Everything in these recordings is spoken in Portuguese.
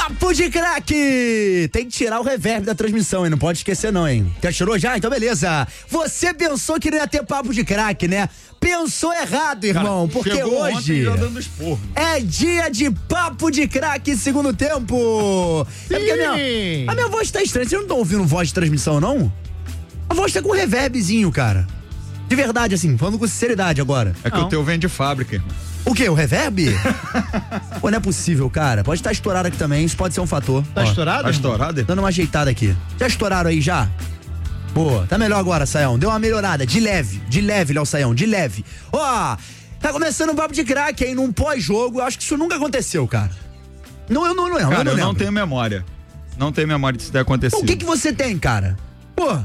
Papo de craque! Tem que tirar o reverb da transmissão, hein? Não pode esquecer não, hein? Já tirou já? Então beleza. Você pensou que não ia ter papo de craque, né? Pensou errado, irmão, porque hoje é dia de papo de craque segundo tempo. É porque a minha voz tá estranha. Vocês não estão ouvindo voz de transmissão, não? A voz tá com reverbzinho, cara. De verdade, assim, falando com sinceridade agora. É que o teu vem de fábrica, irmão. O quê? O reverb? Pô, não é possível, cara. Pode estar estourado aqui também, isso pode ser um fator. Tá estourado? Tá estourado? Dando uma ajeitada aqui. Já estouraram aí, já? Boa, tá melhor agora, Saião. Deu uma melhorada, de leve, Léo Saião, de leve. Ó, tá começando um papo de craque aí num pós-jogo. Eu acho que isso nunca aconteceu, cara. Não, eu não lembro. Cara, eu não tenho memória. Não tenho memória disso ter acontecido. O que você tem, cara? Pô,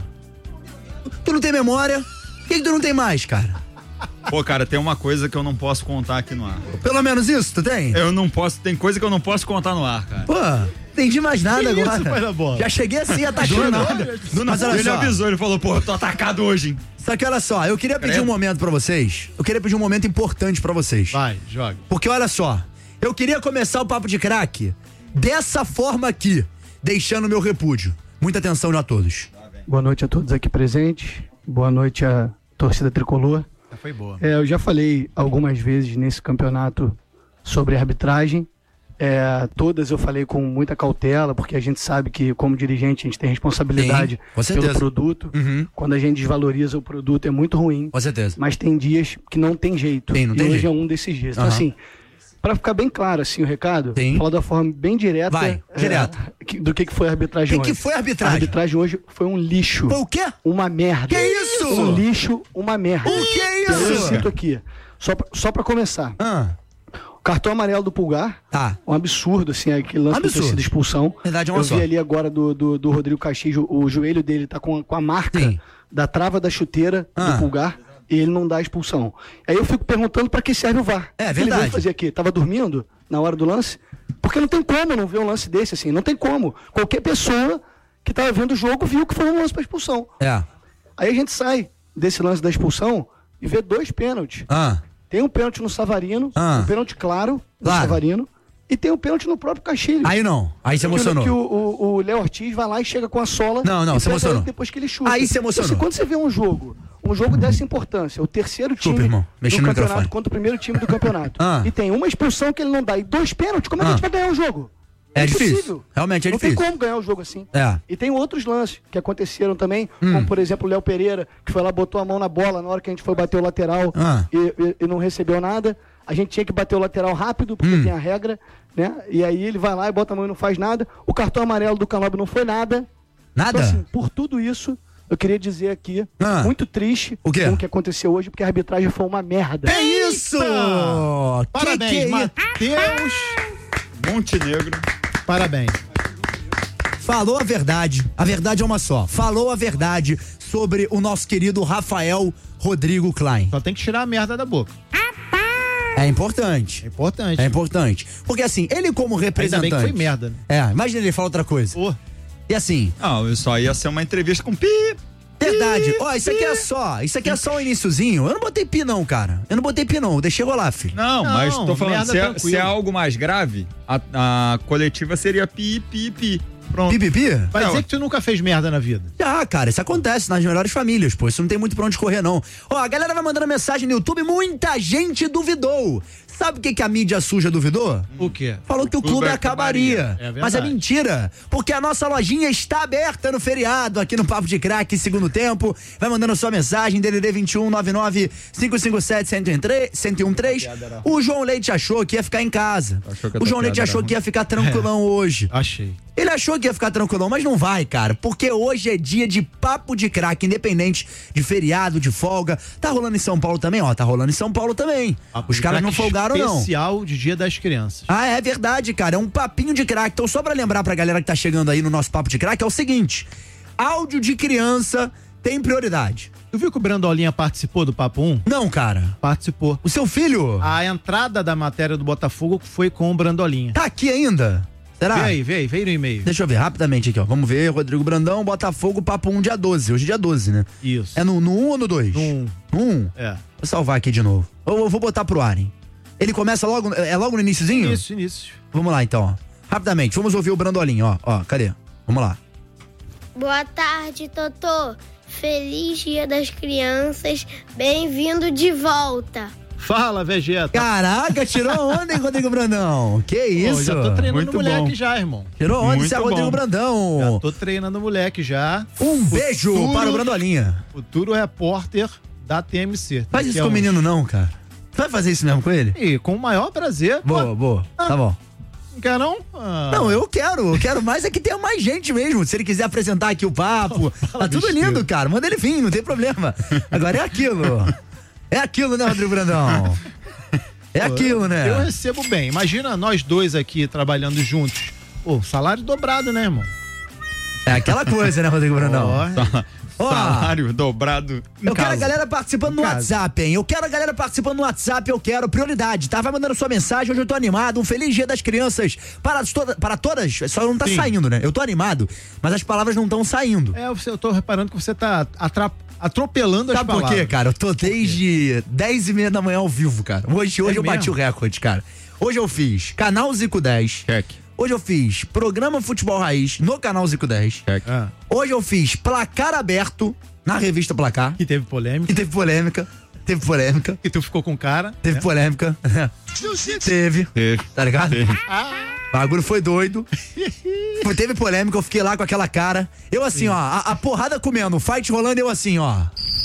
tu não tem memória? O que tu não tem mais, cara? Pô, cara, tem uma coisa que eu não posso contar aqui no ar. Pelo menos isso, tu tem? Eu não posso, tem coisa que eu não posso contar no ar, cara. Pô, entendi mais nada que agora. Isso, pai da bola? Já cheguei assim, atacando. Mas olha ele só. avisou, ele falou, pô, eu tô atacado hoje, hein? Só que olha só, eu queria pedir um momento pra vocês. Eu queria pedir um momento importante pra vocês. Vai, joga. Porque olha só, eu queria começar o papo de craque dessa forma aqui, deixando meu repúdio. Muita atenção a todos. Boa noite a todos aqui presentes. Boa noite à torcida tricolor. Foi boa. Eu já falei algumas vezes nesse campeonato sobre arbitragem. Todas eu falei com muita cautela, porque a gente sabe que, como dirigente, a gente tem responsabilidade pelo produto. Uhum. Quando a gente desvaloriza o produto, é muito ruim. Com certeza. Mas tem dias que não tem jeito. Não tem hoje jeito. é um desses dias. Então, assim, para ficar bem claro assim, o recado, falar da forma bem direta. Vai, direto. Do que foi a arbitragem hoje. O que foi a arbitragem? A arbitragem hoje foi um lixo. Foi o quê? Uma merda. Que isso? Um lixo, uma merda. O que é isso? Eu cito aqui. Só pra começar. O cartão amarelo do Pulgar. Tá. Um absurdo, assim, aquele lance de torcida expulsão. Verdade, eu vi ali agora do Rodrigo Caxias, o joelho dele tá com a marca da trava da chuteira do Pulgar. E ele não dá expulsão. Aí eu fico perguntando pra que serve o VAR. É Ele verdade. veio fazer aqui, tava dormindo na hora do lance? Porque não tem como não ver um lance desse, assim, não tem como. Qualquer pessoa que tava vendo o jogo viu que foi um lance pra expulsão. Aí a gente sai desse lance da expulsão e vê 2 pênaltis. Tem um pênalti no Savarino, um pênalti claro do Savarino, e tem um pênalti no próprio Castilho. Aí não, aí você emocionou. Que o Léo Ortiz vai lá e chega com a sola. Não, e você emocionou. Depois que ele chuta. Aí você emocionou. Assim, quando você vê um jogo dessa importância, o terceiro time irmão. do No campeonato microfone. contra o primeiro time do campeonato, e tem uma expulsão que ele não dá e 2 pênaltis, como é que a gente vai ganhar o jogo? É difícil. Impossível. Realmente é difícil. Não tem como ganhar o jogo assim. É. E tem outros lances que aconteceram também, como por exemplo o Léo Pereira, que foi lá, botou a mão na bola na hora que a gente foi bater o lateral e não recebeu nada. A gente tinha que bater o lateral rápido, porque tem a regra, né? E aí ele vai lá e bota a mão e não faz nada. O cartão amarelo do Canóbio não foi nada. Nada? Então, assim, por tudo isso, eu queria dizer aqui, muito triste o quê? com o que aconteceu hoje, porque a arbitragem foi uma merda. É isso! Parabéns, Matheus Montenegro. Parabéns. Falou a verdade é uma só. Falou a verdade sobre o nosso querido Rafael Rodrigo Klein. Só tem que tirar a merda da boca. É importante. Importante. É importante. Porque assim, ele como representante... Ainda bem que foi merda, né? Imagina ele falar outra coisa. E assim... Não, isso aí ia ser uma entrevista com pi. Verdade. Ó, isso aqui é só o iniciozinho. Eu não botei pi não, cara. Eu deixei rolar, filho. Não, mas tô falando, merda se é algo mais grave, a coletiva seria pi. Pronto. Pipipi? Vai dizer que tu nunca fez merda na vida. Cara, isso acontece nas melhores famílias, pô. Isso não tem muito pra onde correr, não. Ó, a galera vai mandando mensagem no YouTube, muita gente duvidou. Sabe o que a mídia suja duvidou? O quê? Falou que o clube acabaria. Mas é verdade. mentira. Porque a nossa lojinha está aberta no feriado, aqui no Papo de Craque, segundo tempo. Vai mandando sua mensagem, DDD 21 99 557 1013. O João Leite achou que ia ficar em casa. O João Leite achou que ia ficar tranquilão hoje. Achei. Ele achou que ia ficar tranquilão, mas não vai, cara. Porque hoje é dia de Papo de Craque, independente de feriado, de folga. Tá rolando em São Paulo também? Ó, tá rolando em São Paulo também. Os caras não folgaram, não. Especial de Dia das Crianças. É verdade, cara. É um papinho de craque. Então, só pra lembrar pra galera que tá chegando aí no nosso Papo de Craque, é o seguinte: áudio de criança tem prioridade. Tu viu que o Brandolinha participou do Papo 1? Não, cara. Participou. O seu filho? A entrada da matéria do Botafogo foi com o Brandolinha. Tá aqui ainda? Será? Veio no e-mail. Deixa eu ver rapidamente aqui, ó. Vamos ver, Rodrigo Brandão, Botafogo, Papo 1, dia 12. Hoje é dia 12, né? Isso. É no 1 ou no 2? No 1. No 1? É. Vou salvar aqui de novo. Eu vou botar pro ar, hein? Ele começa logo no iniciozinho? Início. Vamos lá, então, ó. Rapidamente, vamos ouvir o Brandolinho, ó, cadê? Vamos lá. Boa tarde, Totô. Feliz Dia das Crianças. Bem-vindo de volta. Fala, Vegeta. Caraca, tirou onda, hein, Rodrigo Brandão? Que isso? Já tô treinando Muito moleque bom. já, irmão. Tirou onda, esse é Muito Rodrigo bom. Brandão. Já tô treinando moleque já. Um beijo para o Brandolinha. Futuro repórter da TMC. Faz isso com o menino não, cara. Tu vai fazer isso mesmo com ele? E com o maior prazer. Boa. Tá bom. Não quer não? Não, eu quero mais é que tenha mais gente mesmo. Se ele quiser apresentar aqui o papo, tá tudo lindo, cara. Manda ele vir, não tem problema. Agora é aquilo. É aquilo, né, Rodrigo Brandão? É aquilo, né? Eu recebo bem. Imagina nós dois aqui trabalhando juntos. Pô, salário dobrado, né, irmão? É aquela coisa, né, Rodrigo Brandão? Ó, Salário dobrado. eu quero a galera participando no WhatsApp, hein? Eu quero prioridade, tá? Vai mandando sua mensagem, hoje eu tô animado. Um feliz Dia das Crianças para todas. Só não tá saindo, né? Eu tô animado, mas as palavras não estão saindo. Eu tô reparando que você tá atropelando as palavras. Sabe por quê, cara? Eu tô desde 10h30 da manhã ao vivo, cara. Hoje eu bati o recorde, cara. Hoje eu fiz Canal Zico 10. Check. Hoje eu fiz Programa Futebol Raiz no Canal Zico 10. Check. Hoje eu fiz Placar Aberto na revista Placar. Que teve polêmica. E teve polêmica. Que tu ficou com cara. Teve polêmica. Teve. Tá ligado? O bagulho foi doido. Teve polêmica, eu fiquei lá com aquela cara. Eu assim, ó, a porrada comendo, o fight rolando, eu assim, ó.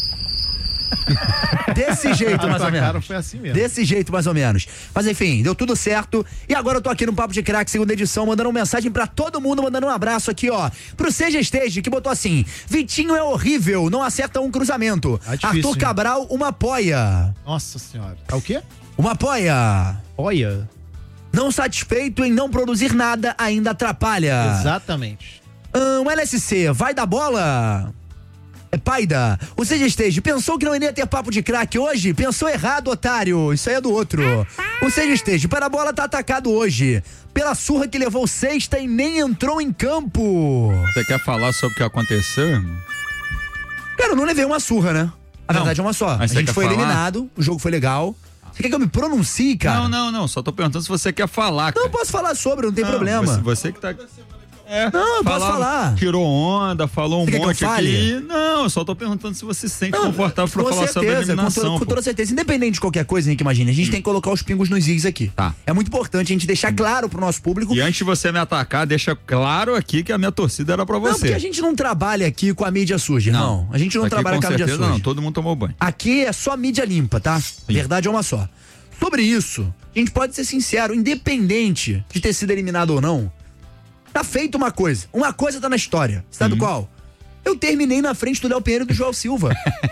Desse jeito, mais ou menos. Cara, foi assim mesmo. Desse jeito, mais ou menos. Mas enfim, deu tudo certo. E agora eu tô aqui no Papo de Craque, segunda edição, mandando uma mensagem pra todo mundo, mandando um abraço aqui, ó. Pro Seja Stage, que botou assim: Vitinho é horrível, não acerta um cruzamento. Difícil, Arthur Cabral, uma poia. Nossa senhora. É o quê? Uma poia. Olha. Não satisfeito em não produzir nada, ainda atrapalha. Exatamente. LSC, vai da bola? É paida. O Seja Stage, pensou que não iria ter papo de craque hoje? Pensou errado, otário. Isso aí é do outro. O Seja Stage, para a bola tá atacado hoje. Pela surra que levou sexta e nem entrou em campo. Você quer falar sobre o que aconteceu, irmão? Cara, eu não levei uma surra, né? A Não. verdade é uma só. Mas A gente você foi quer falar? eliminado, o jogo foi legal. Você quer que eu me pronuncie, cara? Não. Só tô perguntando se você quer falar, cara. Não, eu posso falar sobre, não tem problema. Você que tá... Não, eu posso falar. Tirou onda, falou um Você quer que eu monte fale? aqui. Não, eu só tô perguntando se você se sente confortável pra com falar sobre a certeza, eliminação. com toda certeza. Independente de qualquer coisa, Henrique, imagina. A gente tem que colocar os pingos nos is aqui. Tá. É muito importante a gente deixar claro pro nosso público. E antes de você me atacar, deixa claro aqui que a minha torcida era pra Não, você. porque a gente não trabalha aqui com a mídia suja, irmão. A gente não Aqui, trabalha com a mídia certeza, suja. não, todo mundo tomou banho. Aqui é só mídia limpa, tá? Verdade é uma só. Sobre isso, a gente pode ser sincero, independente de ter sido eliminado ou não, tá feito uma coisa. Uma coisa tá na história. Sabe qual? Eu terminei na frente do Léo Pinheiro e do João Silva.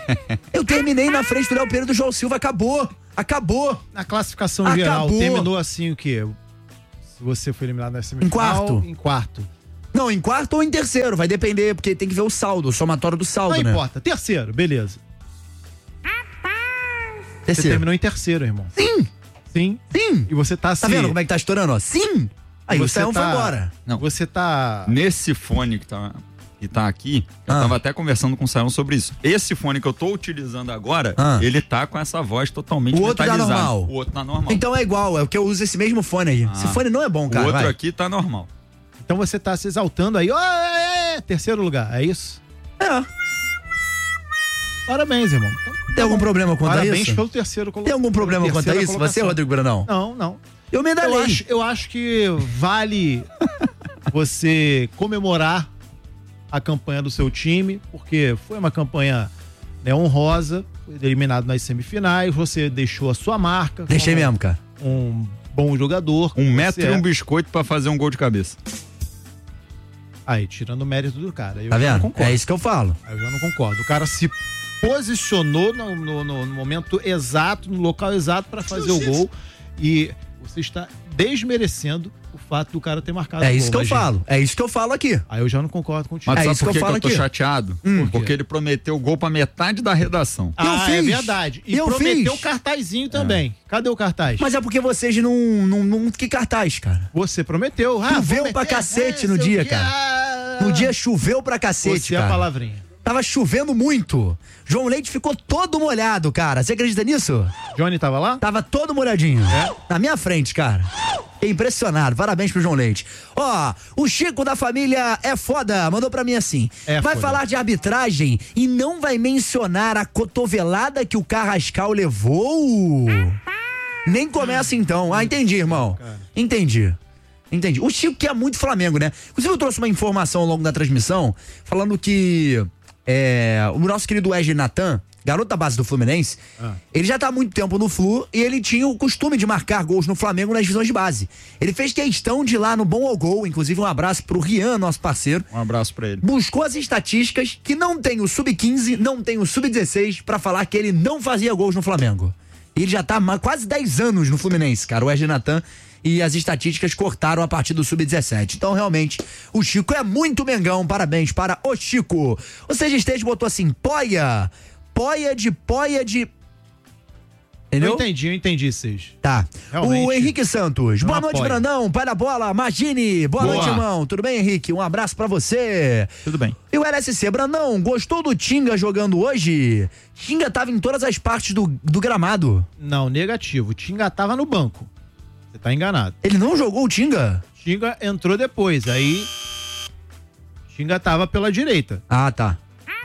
Acabou. Na classificação Acabou. geral, terminou assim o quê? Se você foi eliminado na semifinal... Em quarto. Não, em quarto ou em terceiro, vai depender, porque tem que ver o saldo, o somatório do saldo, Não né? importa. Terceiro, beleza. Você Terceiro. terminou em terceiro, irmão. Sim. Sim. E você tá assim... Tá vendo como é que tá estourando, ó? Sim. Aí o Saião foi embora. Não. Você tá... Nesse fone que tá aqui, eu tava até conversando com o Saião sobre isso. Esse fone que eu tô utilizando agora, ele tá com essa voz totalmente O outro tá metalizada. normal. O outro tá normal. Então é igual, é o que eu uso esse mesmo fone aí. Esse fone não é bom, cara. O outro vai. aqui tá normal. Então você tá se exaltando aí. Terceiro lugar, é isso? É. Parabéns, irmão. Então, Tem algum problema quanto a parabéns isso? pelo terceiro colocado. Tem algum problema quanto a isso? Você, Rodrigo Brandão? Não. Eu medalhei. Eu acho que vale você comemorar a campanha do seu time, porque foi uma campanha, né, honrosa, foi eliminado nas semifinais, você deixou a sua marca. Deixei mesmo, cara. Um bom jogador. Um metro você e um é. biscoito pra fazer um gol de cabeça. Aí, tirando o mérito do cara. Eu Tá já não vendo? concordo. É isso que eu falo. Aí eu já não concordo. O cara se posicionou no momento exato, no local exato pra fazer o gol, e você está desmerecendo o fato do cara ter marcado o gol. É isso que eu imagina. falo. É isso que eu falo aqui. Aí eu já não concordo contigo. Mas É sabe isso por que eu que falo eu tô aqui. chateado? Por quê? Porque ele prometeu o gol pra metade da redação. Ah, eu é fiz. verdade. E Eu prometeu fiz. o cartazinho também. Cadê o cartaz? Mas é porque vocês não que cartaz, cara. Você prometeu. Choveu vou pra meter, cacete no sei o dia, quê. cara. No dia choveu pra cacete, Você é a cara. palavrinha. Tava chovendo muito. João Leite ficou todo molhado, cara. Você acredita nisso? Johnny tava lá? Tava todo molhadinho. É? Na minha frente, cara. Fiquei impressionado. Parabéns pro João Leite. Ó, o Chico da família é foda. Mandou pra mim assim. Vai falar de arbitragem e não vai mencionar a cotovelada que o Carrascal levou? Nem começa então. Ah, entendi, irmão. Entendi. O Chico que é muito Flamengo, né? Inclusive eu trouxe uma informação ao longo da transmissão falando que o nosso querido Wesley Natan, garoto da base do Fluminense, ele já tá há muito tempo no Flu e ele tinha o costume de marcar gols no Flamengo nas divisões de base. Ele fez questão de ir lá no Bom ao Gol, inclusive um abraço pro Rian, nosso parceiro. Um abraço pra ele. Buscou as estatísticas que não tem o Sub-15, não tem o Sub-16 pra falar que ele não fazia gols no Flamengo. E ele já tá há quase 10 anos no Fluminense, cara, o Wesley Natan. E as estatísticas cortaram a partir do Sub-17. Então, realmente, o Chico é muito Mengão. Parabéns para o Chico. O Seja Esteja botou assim, poia de... Entendeu? Eu entendi, Seja. Tá. Realmente, o Henrique Santos. Boa noite, apoio. Brandão. Pai da bola. Imagine. Boa noite, irmão. Tudo bem, Henrique? Um abraço pra você. Tudo bem. E o LSC, Brandão, gostou do Tinga jogando hoje? Tinga tava em todas as partes do gramado. Não, negativo. O Tinga tava no banco. Você tá enganado. Ele não jogou o Tinga? Tinga entrou depois, aí Tinga tava pela direita. Ah, tá.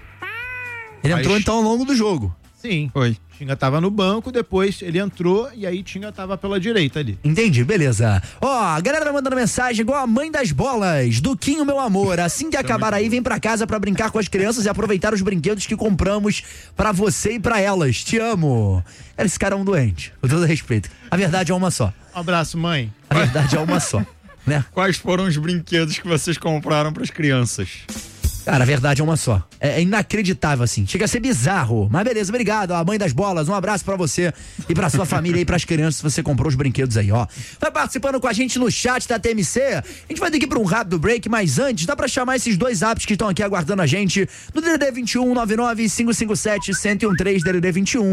Ele entrou então ao longo do jogo. Sim. Foi. Tinga tava no banco, depois ele entrou e aí Tinga tava pela direita ali. Entendi, beleza. Ó, a galera tá mandando mensagem igual a mãe das bolas, Duquinho, meu amor. Assim que acabar aí, vem pra casa pra brincar com as crianças e aproveitar os brinquedos que compramos pra você e pra elas. Te amo. Cara, esse cara é um doente, com todo respeito. A verdade é uma só. Um abraço, mãe. A verdade é uma só, né? Quais foram os brinquedos que vocês compraram pras crianças? Cara, a verdade é uma só. É inacreditável, assim. Chega a ser bizarro. Mas beleza, obrigado. A mãe das bolas, um abraço pra você e pra sua família e pras crianças se você comprou os brinquedos aí, ó. Vai participando com a gente no chat da TMC. A gente vai ter que ir pra um rápido break, mas antes, dá pra chamar esses dois apps que estão aqui aguardando a gente no DDD 21 99557 1013, DDD 21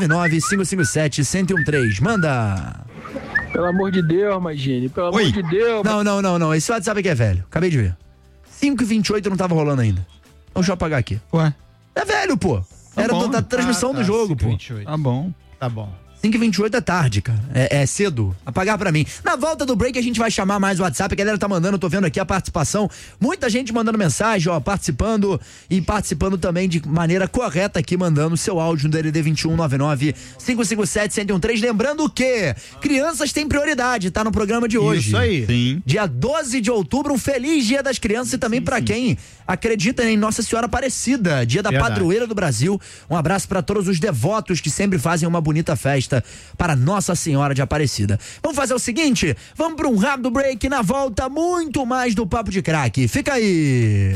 99557 1013. Manda! Pelo amor de Deus, Magine, pelo amor de Deus. Não. Esse WhatsApp aqui é velho. Acabei de ver. 5h28 não tava rolando ainda. Então deixa eu apagar aqui. Ué? É velho, pô. Era da transmissão do jogo, 5h28. pô. Tá bom. Tá bom. 5h28 é tarde, cara. É cedo. Apagar pra mim. Na volta do break a gente vai chamar mais o WhatsApp. A galera tá mandando, tô vendo aqui a participação. Muita gente mandando mensagem, ó, participando e participando também de maneira correta aqui, mandando seu áudio no DDD 2199-557-1013. Lembrando que crianças têm prioridade, tá no programa de hoje. Isso aí. Sim. Dia 12 de outubro, um feliz Dia das Crianças e também pra quem acredita em Nossa Senhora Aparecida, Dia da Padroeira do Brasil. Um abraço pra todos os devotos que sempre fazem uma bonita festa para Nossa Senhora de Aparecida. Vamos fazer o seguinte, vamos para um rápido break, na volta muito mais do Papo de Craque. Fica aí.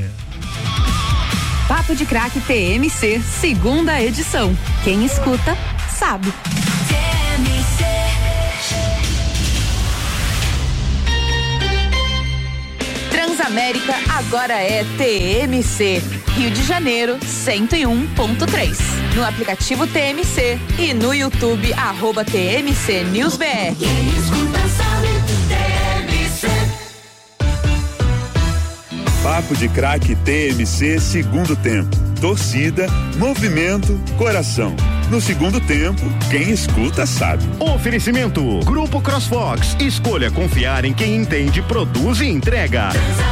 Papo de Craque TMC, segunda edição. Quem escuta, sabe. Transamérica agora é TMC. Rio de Janeiro, 101.3. No aplicativo TMC e no YouTube, @TMC News BR. Quem escuta sabe, TMC. Papo de Craque TMC, segundo tempo. Torcida, movimento, coração. No segundo tempo, quem escuta sabe. Oferecimento: Grupo CrossFox. Escolha confiar em quem entende, produz e entrega.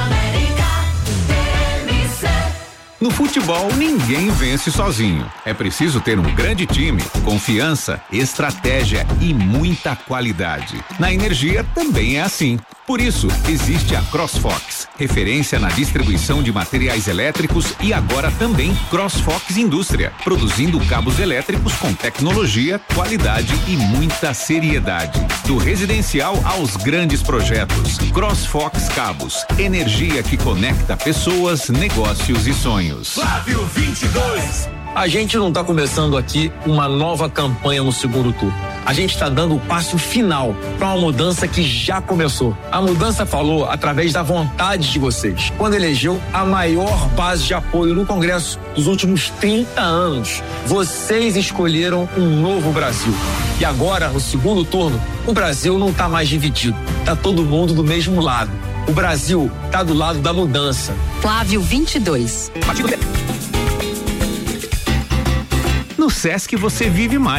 No futebol, ninguém vence sozinho. É preciso ter um grande time, confiança, estratégia e muita qualidade. Na energia também é assim. Por isso, existe a CrossFox, referência na distribuição de materiais elétricos e agora também CrossFox Indústria, produzindo cabos elétricos com tecnologia, qualidade e muita seriedade. Do residencial aos grandes projetos. CrossFox Cabos, energia que conecta pessoas, negócios e sonhos. Flávio 22. A gente não está começando aqui uma nova campanha no segundo turno. A gente está dando o passo final para uma mudança que já começou. A mudança falou através da vontade de vocês, quando elegeu a maior base de apoio no Congresso dos últimos 30 anos. Vocês escolheram um novo Brasil. E agora, no segundo turno, o Brasil não está mais dividido. Está todo mundo do mesmo lado. O Brasil está do lado da mudança. Flávio 22. No Sesc você vive mais.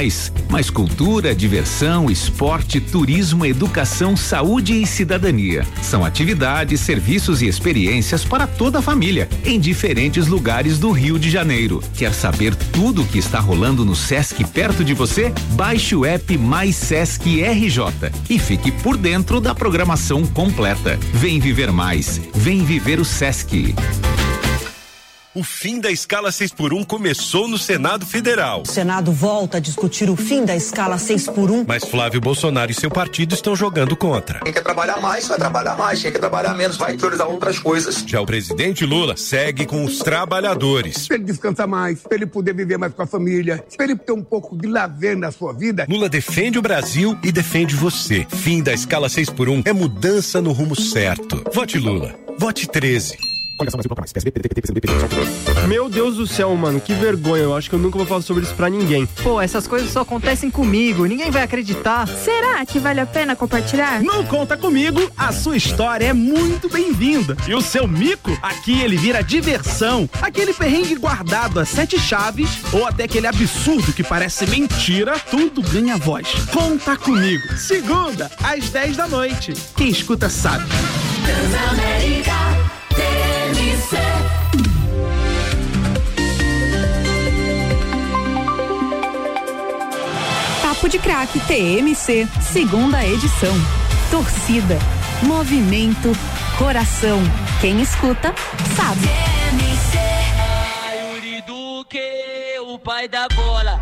mas cultura, diversão, esporte, turismo, educação, saúde e cidadania. São atividades, serviços e experiências para toda a família, em diferentes lugares do Rio de Janeiro. Quer saber tudo o que está rolando no Sesc perto de você? Baixe o app Mais Sesc RJ e fique por dentro da programação completa. Vem viver mais, vem viver o Sesc. O fim da escala 6x1 começou no Senado Federal. O Senado volta a discutir o fim da escala 6x1. Mas Flávio Bolsonaro e seu partido estão jogando contra. Quem quer trabalhar mais, vai trabalhar mais. Quem quer trabalhar menos, vai priorizar outras coisas. Já o presidente Lula segue com os trabalhadores. Pra ele descansar mais, pra ele poder viver mais com a família, pra ele ter um pouco de lazer na sua vida. Lula defende o Brasil e defende você. Fim da escala 6x1 é mudança no rumo certo. Vote Lula. Vote 13. Meu Deus do céu, mano, que vergonha. Eu acho que eu nunca vou falar sobre isso pra ninguém. Pô, essas coisas só acontecem comigo. Ninguém vai acreditar. Será que vale a pena compartilhar? Não conta comigo, a sua história é muito bem-vinda. E o seu mico, aqui ele vira diversão. Aquele perrengue guardado a 7 chaves ou até aquele absurdo que parece mentira, tudo ganha voz. Conta comigo. Segunda, às 10 da noite. Quem escuta sabe. Transamérica TMC. Papo de Craque TMC, segunda edição. Torcida, movimento, coração. Quem escuta, sabe. TMC. Yuri Duque, o pai da bola.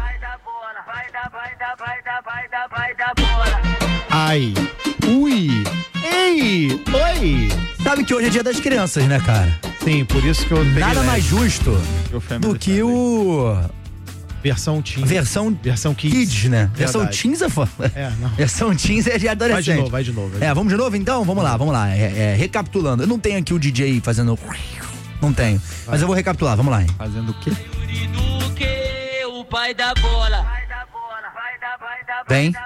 Vai da bola. Ai, ui, ei, oi. Sabe que hoje é dia das crianças, né, cara? Sim, por isso que eu peguei nada mais justo do que o... Versão Teens. Versão Kids, né? Verdade. Versão Teens é foda. Não. Versão Teens é de adolescente. Vai de novo. Vamos de novo então? Vamos lá. Recapitulando. Eu não tenho aqui o DJ fazendo... Não tenho. Mas eu vou recapitular, vamos lá. Hein? Fazendo o quê? O pai da bola. Vem.